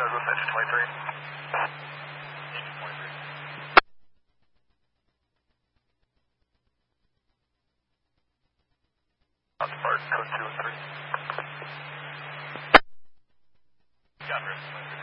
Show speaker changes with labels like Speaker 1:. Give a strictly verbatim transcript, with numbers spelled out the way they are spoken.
Speaker 1: Douglas, engine twenty-three. Engine twenty-three. On Spartan, code two and three. Got risk.